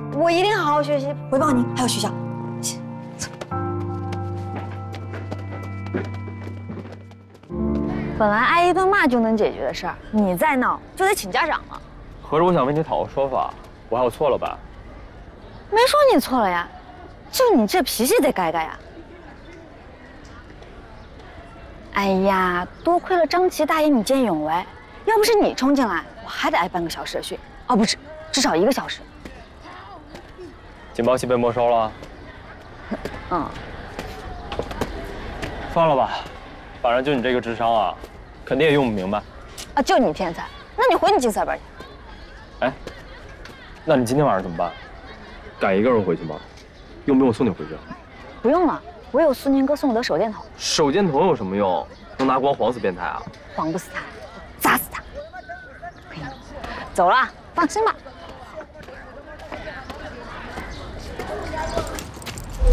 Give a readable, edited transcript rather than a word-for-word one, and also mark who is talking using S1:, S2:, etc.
S1: 我一定好好学习，回报您还有学校。本来挨一顿骂就能解决的事儿，你再闹就得请家长了。
S2: 合着我想为你讨个说法，我还有错了吧？
S1: 没说你错了呀，就你这脾气得改改呀。哎呀，多亏了张琪大爷你见义勇为，要不是你冲进来，我还得挨半个小时的训。哦，不止，至少1个小时。
S2: 警报器被没收了。
S1: 嗯。
S2: 算了吧，反正就你这个智商啊，肯定也用不明白。
S1: 啊，就你天才，那你回你竞赛班去。
S2: 哎，那你今天晚上怎么办？敢一个人回去吗？用不用我送你回去？
S1: 不用了，我有苏宁哥送我的手电筒。
S2: 手电筒有什么用？能拿光晃死变态啊？
S1: 晃不死他，砸死他。走了，放心吧。